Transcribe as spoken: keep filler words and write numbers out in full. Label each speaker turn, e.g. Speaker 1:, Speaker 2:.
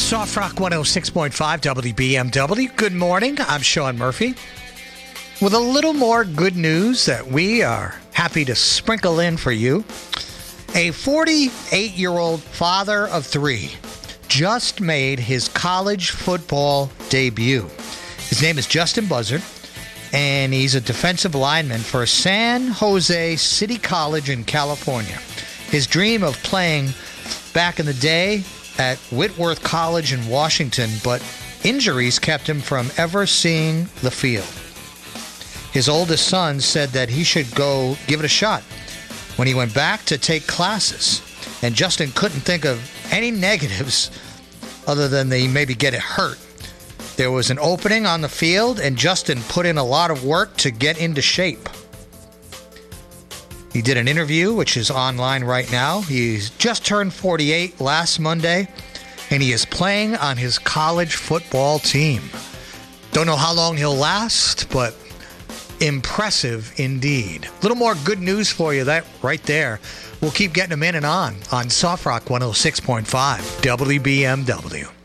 Speaker 1: Soft Rock one oh six point five W B M W. Good morning. I'm Sean Murphy with a little more good news that we are happy to sprinkle in for you. A forty-eight-year-old father of three just made his college football debut. His name is Justin Buzzard, and he's a defensive lineman for San Jose City College in California. His dream of playing back in the day at Whitworth College in Washington, but injuries kept him from ever seeing the field. His oldest son said that he should go give it a shot when he went back to take classes, and Justin couldn't think of any negatives other than they maybe get it hurt. There was an opening on the field, and Justin put in a lot of work to get into shape. He did an interview, which is online right now. He's just turned forty-eight last Monday, and he is playing on his college football team. Don't know how long he'll last, but impressive indeed. A little more good news for you that right there. We'll keep getting them in and on on Soft Rock one oh six point five W B M W.